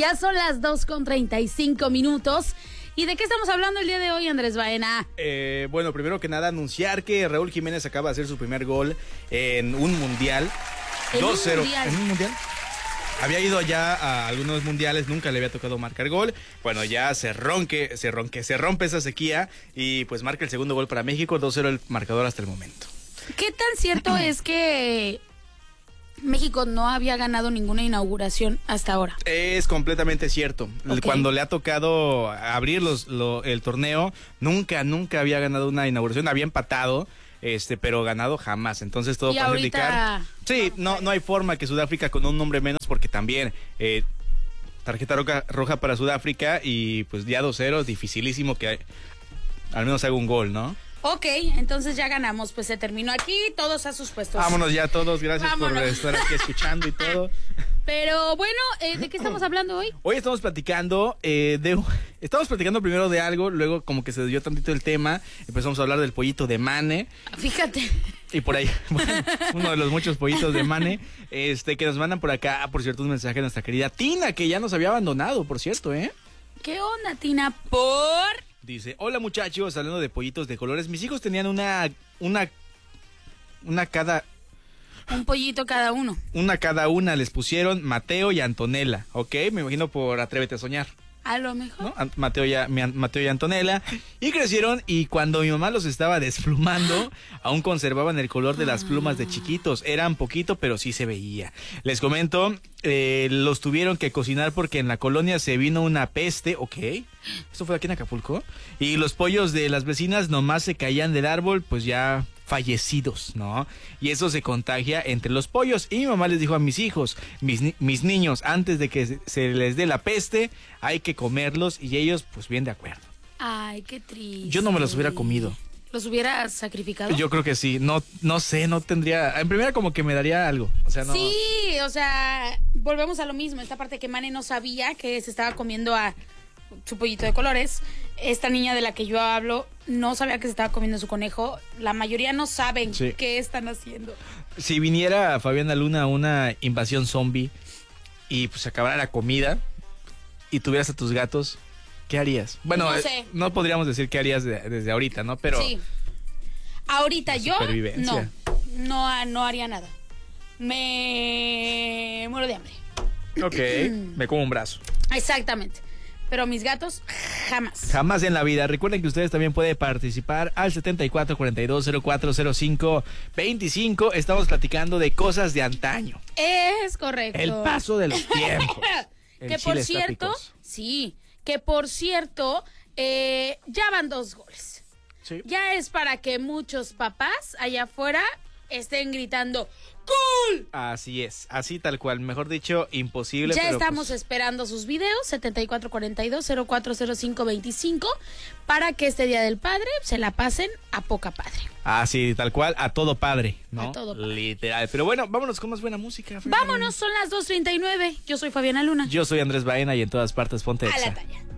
Ya son las 2:35. ¿Y de qué estamos hablando el día de hoy, Andrés Baena? Bueno, primero que nada, anunciar que Raúl Jiménez acaba de hacer su primer gol en un mundial. 2-0. ¿En un mundial? Había ido ya a algunos mundiales, nunca le había tocado marcar gol. Bueno, ya se rompe esa sequía y pues marca el segundo gol para México, 2-0 el marcador hasta el momento. ¿Qué tan cierto es que México no había ganado ninguna inauguración hasta ahora? Es completamente cierto. Okay. Cuando le ha tocado abrir el torneo, nunca había ganado una inauguración, había empatado. Pero ganado jamás, entonces todo puede indicar. Sí, no hay forma que Sudáfrica con un nombre menos, porque también tarjeta roja para Sudáfrica y pues ya 2-0, dificilísimo que al menos haga un gol, ¿no? Ok, entonces ya ganamos, pues se terminó aquí, todos a sus puestos. Vámonos ya todos, gracias por estar aquí escuchando y todo. Pero bueno, ¿de qué estamos hablando hoy? Hoy estamos platicando estamos platicando primero de algo, luego como que se desvió tantito el tema, empezamos a hablar del pollito de Mane. Fíjate. Y por ahí, bueno, uno de los muchos pollitos de Mane, que nos mandan por acá, por cierto, un mensaje de nuestra querida Tina, que ya nos había abandonado, por cierto, ¿eh? ¿Qué onda, Tina? Dice, hola muchachos, hablando de pollitos de colores, mis hijos tenían una cada... Un pollito cada uno. Una cada una, les pusieron Mateo y Antonella, ¿ok? Me imagino por Atrévete a Soñar. A lo mejor. ¿No? Mateo y Antonella. Y crecieron y cuando mi mamá los estaba desplumando, aún conservaban el color de las plumas de chiquitos. Eran poquito, pero sí se veía. Les comento, los tuvieron que cocinar porque en la colonia se vino una peste, ¿ok? Esto fue aquí en Acapulco. Y los pollos de las vecinas nomás se caían del árbol, pues ya fallecidos, ¿no? Y eso se contagia entre los pollos. Y mi mamá les dijo a mis hijos, mis niños, antes de que se les dé la peste, hay que comerlos, y ellos, pues bien de acuerdo. Ay, qué triste. Yo no me los hubiera comido. ¿Los hubieras sacrificado? Yo creo que sí. No sé, no tendría... En primera como que me daría algo. O sea, no... Sí, o sea, volvemos a lo mismo. Esta parte que Mane no sabía que se estaba comiendo a su pollito de colores. Esta niña de la que yo hablo no sabía que se estaba comiendo su conejo. La mayoría no saben qué están haciendo. Si viniera Fabiana Luna una invasión zombie y pues acabara la comida y tuvieras a tus gatos, ¿qué harías? Bueno, no sé. No podríamos decir qué harías desde ahorita, ¿no? Pero sí. Ahorita yo no haría nada. Me muero de hambre. Ok, me como un brazo. Exactamente. Pero mis gatos, jamás. Jamás en la vida. Recuerden que ustedes también pueden participar al 7442040525. Estamos platicando de cosas de antaño. Es correcto. El paso de los tiempos. Que por cierto, ya van 2 goles. Sí. Ya es para que muchos papás allá afuera estén gritando ¡Gol! Así es, así tal cual, mejor dicho, imposible. Ya estamos esperando sus videos, 7442040525, para que este Día del Padre se la pasen a poca padre. Así, tal cual, a todo padre, ¿no? A todo padre. Literal. Pero bueno, vámonos con más buena música. Vámonos, son las 2:39. Yo soy Fabiana Luna. Yo soy Andrés Baena y en todas partes ponte a la talla.